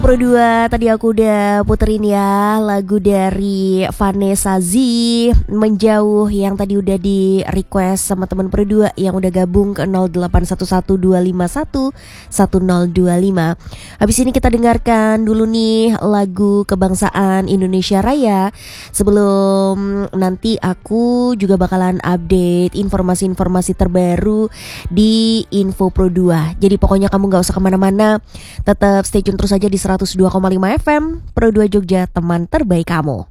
Pro 2 tadi aku udah puterin ya lagu dari Vanessa Z, Menjauh, yang tadi udah di request sama teman Pro 2 yang udah gabung ke 081125111025. Habis ini kita dengarkan dulu nih lagu kebangsaan Indonesia Raya. Sebelum nanti aku juga bakalan update informasi-informasi terbaru di Info Pro 2. Jadi pokoknya kamu gak usah kemana-mana, tetap stay tune terus aja di 102,5 FM Pro 2 Jogja, teman terbaik kamu.